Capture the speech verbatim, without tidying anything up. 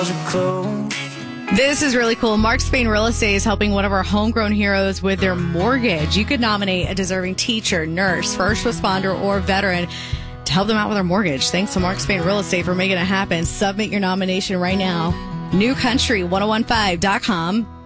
This is really cool. Mark Spain Real Estate is helping one of our homegrown heroes with their mortgage. You could nominate a deserving teacher, nurse, first responder, or veteran to help them out with their mortgage. Thanks to Mark Spain Real Estate for making it happen. Submit your nomination right now. new country ten fifteen dot com.